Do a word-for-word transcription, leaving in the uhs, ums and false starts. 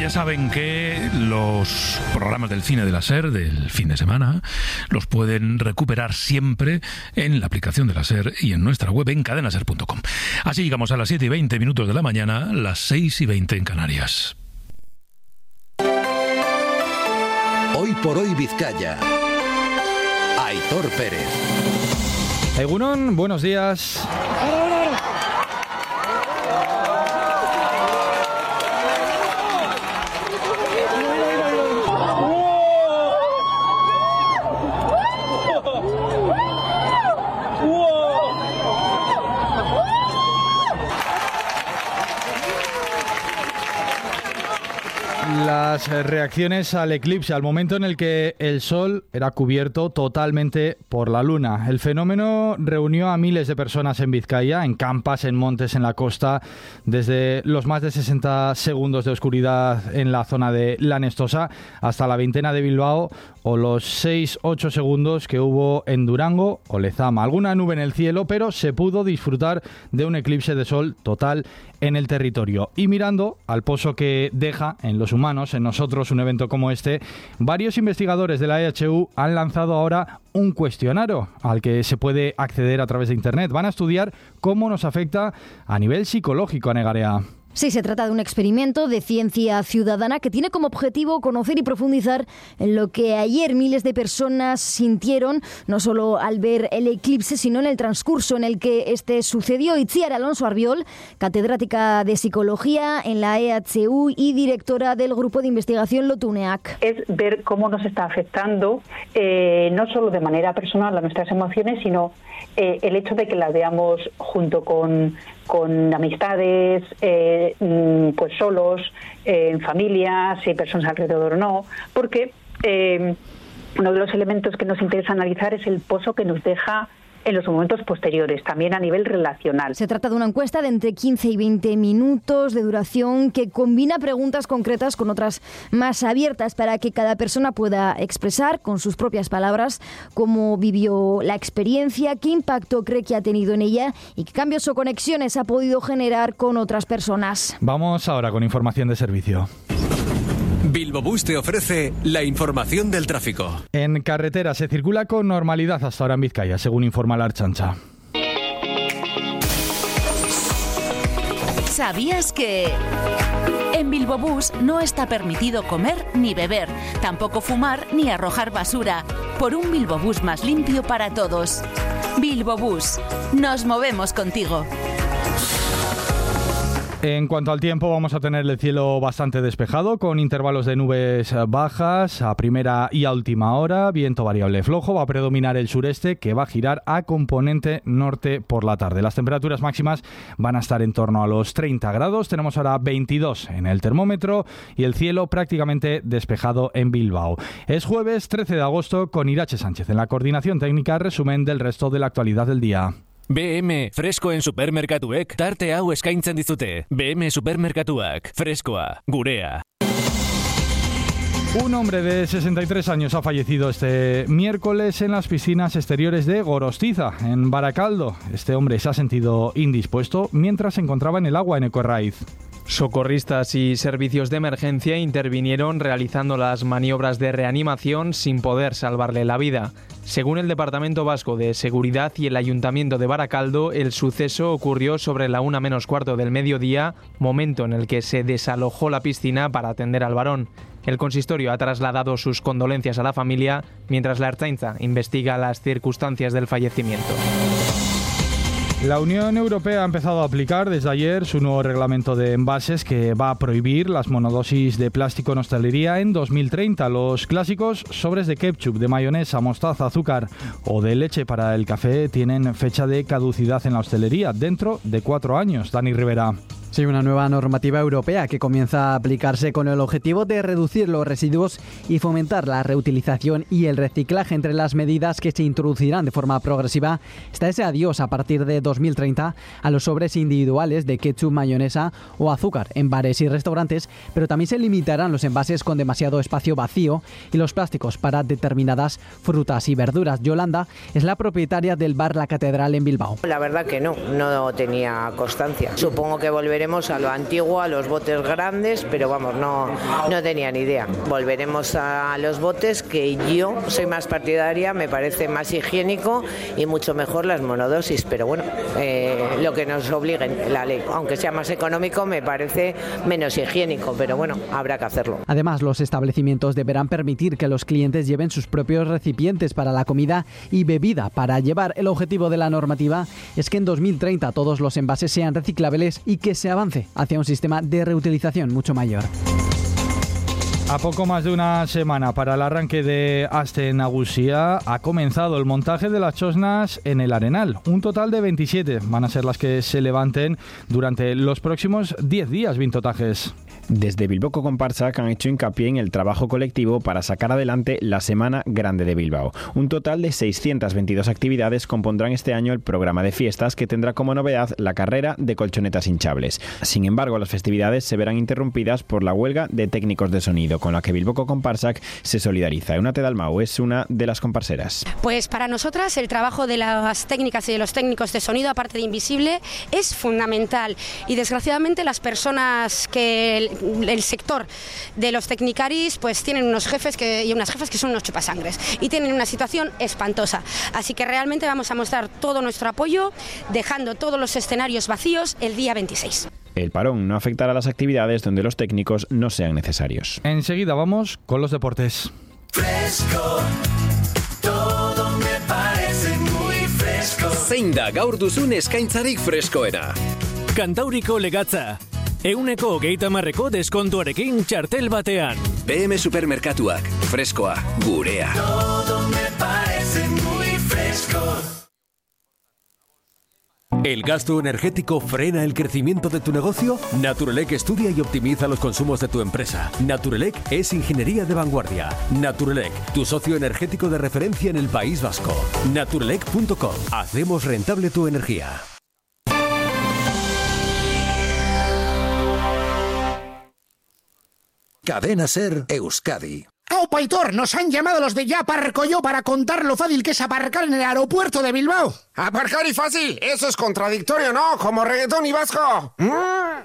ya saben que los programas del cine de la SER del fin de semana los pueden recuperar siempre en la aplicación de la SER y en nuestra web en cadena ser punto com. Así llegamos a las siete y veinte minutos de la mañana, las seis y veinte en Canarias. Hoy por hoy Vizcaya. Aitor Pérez. Egunon, buenos días. Las reacciones al eclipse, al momento en el que el sol era cubierto totalmente por la luna. El fenómeno reunió a miles de personas en Vizcaya, en campas, en montes, en la costa, desde los más de sesenta segundos de oscuridad en la zona de La Nestosa hasta la veintena de Bilbao o los seis ocho segundos que hubo en Durango o Lezama. Alguna nube en el cielo, pero se pudo disfrutar de un eclipse de sol total en el territorio. Y mirando al pozo que deja en los humanos, en nosotros, un evento como este, varios investigadores de la E H U han lanzado ahora un cuestionario al que se puede acceder a través de Internet. Van a estudiar cómo nos afecta a nivel psicológico, a Negarea. Sí, se trata de un experimento de ciencia ciudadana que tiene como objetivo conocer y profundizar en lo que ayer miles de personas sintieron, no solo al ver el eclipse, sino en el transcurso en el que este sucedió. Itziar Alonso Arbiol, catedrática de Psicología en la E H U y directora del Grupo de Investigación Lotuneak. Es ver cómo nos está afectando, eh, no solo de manera personal a nuestras emociones, sino eh, el hecho de que las veamos junto con, con amistades, eh, pues solos, eh, en familia, si hay personas alrededor o no, porque eh, uno de los elementos que nos interesa analizar es el pozo que nos deja en los momentos posteriores, también a nivel relacional. Se trata de una encuesta de entre quince y veinte minutos de duración que combina preguntas concretas con otras más abiertas para que cada persona pueda expresar con sus propias palabras cómo vivió la experiencia, qué impacto cree que ha tenido en ella y qué cambios o conexiones ha podido generar con otras personas. Vamos ahora con información de servicio. Bilbobús te ofrece la información del tráfico. En carretera se circula con normalidad hasta ahora en Vizcaya, según informa la Ertzaintza. ¿Sabías que en Bilbobús no está permitido comer ni beber, tampoco fumar ni arrojar basura? Por un Bilbobús más limpio para todos. Bilbobús, nos movemos contigo. En cuanto al tiempo, vamos a tener el cielo bastante despejado, con intervalos de nubes bajas a primera y a última hora, viento variable flojo, va a predominar el sureste, que va a girar a componente norte por la tarde. Las temperaturas máximas van a estar en torno a los treinta grados, tenemos ahora veintidós en el termómetro y el cielo prácticamente despejado en Bilbao. Es jueves trece de agosto con Irache Sánchez en la coordinación técnica, resumen del resto de la actualidad del día. B M, freskoen supermerkatuek tarte hau eskaintzen dizute. B M Supermerkatuak, freskoa, gurea. Un hombre de sesenta y tres años ha fallecido este miércoles en las piscinas exteriores de Gorostiza, en Baracaldo. Este hombre se ha sentido indispuesto mientras se encontraba en el agua en Ecoerraiz. Socorristas y servicios de emergencia intervinieron realizando las maniobras de reanimación sin poder salvarle la vida. Según el Departamento Vasco de Seguridad y el Ayuntamiento de Baracaldo, el suceso ocurrió sobre la una menos cuarto del mediodía, momento en el que se desalojó la piscina para atender al varón. El consistorio ha trasladado sus condolencias a la familia, mientras la Ertzaintza investiga las circunstancias del fallecimiento. La Unión Europea ha empezado a aplicar desde ayer su nuevo reglamento de envases que va a prohibir las monodosis de plástico en hostelería en dos mil treinta. Los clásicos sobres de ketchup, de mayonesa, mostaza, azúcar o de leche para el café tienen fecha de caducidad en la hostelería dentro de cuatro años. Dani Rivera. Sí, una nueva normativa europea que comienza a aplicarse con el objetivo de reducir los residuos y fomentar la reutilización y el reciclaje. Entre las medidas que se introducirán de forma progresiva está ese adiós a partir de dos mil treinta a los sobres individuales de ketchup, mayonesa o azúcar en bares y restaurantes, pero también se limitarán los envases con demasiado espacio vacío y los plásticos para determinadas frutas y verduras. Yolanda es la propietaria del bar La Catedral en Bilbao. La verdad que no, no tenía constancia. Supongo que volveré volveremos a lo antiguo, a los botes grandes, pero vamos, no, no tenía ni idea. Volveremos a los botes, que yo soy más partidaria, me parece más higiénico y mucho mejor las monodosis, pero bueno, eh, lo que nos obliguen la ley, aunque sea más económico, me parece menos higiénico, pero bueno, habrá que hacerlo. Además, los establecimientos deberán permitir que los clientes lleven sus propios recipientes para la comida y bebida para llevar. El objetivo de la normativa es que en dos mil treinta todos los envases sean reciclables y que se avance hacia un sistema de reutilización mucho mayor. A poco más de una semana para el arranque de Aste Nagusia ha comenzado el montaje de las chosnas en el Arenal. Un total de veintisiete van a ser las que se levanten durante los próximos diez días, Vintotajes. Desde Bilboko Konpartsak han hecho hincapié en el trabajo colectivo para sacar adelante la Semana Grande de Bilbao. Un total de seiscientas veintidós actividades compondrán este año el programa de fiestas, que tendrá como novedad la carrera de colchonetas hinchables. Sin embargo, las festividades se verán interrumpidas por la huelga de técnicos de sonido, con la que Bilboko Konpartsak se solidariza. Eunate Dalmau es una de las comparseras. Pues para nosotras el trabajo de las técnicas y de los técnicos de sonido, aparte de invisible, es fundamental. Y desgraciadamente las personas que el, el sector de los tecnicaris pues tienen unos jefes que, y unas jefas que son unos chupasangres y tienen una situación espantosa. Así que realmente vamos a mostrar todo nuestro apoyo, dejando todos los escenarios vacíos el día veintiséis. El parón no afectará a las actividades donde los técnicos no sean necesarios. Enseguida vamos con los deportes. Fresco, todo me parece muy fresco. Zein da gaur duzun eskaintzarik freskoena? Kantauriko legatza. Euneko hogeita marreko deskontuarekin txartel batean. B M Supermerkatuak, freskoa, gurea. Todo me parece muy fresco. ¿El gasto energético frena el crecimiento de tu negocio? Naturelec estudia y optimiza los consumos de tu empresa. Naturelec es ingeniería de vanguardia. Naturelec, tu socio energético de referencia en el País Vasco. Naturelec punto com. Hacemos rentable tu energía. Cadena Ser Euskadi. ¡Aupa, Aitor! Nos han llamado los de Ya Aparco Yo para contar lo fácil que es aparcar en el aeropuerto de Bilbao. Aparcar y fácil, eso es contradictorio, ¿no? Como reggaetón y vasco. ¿Mm?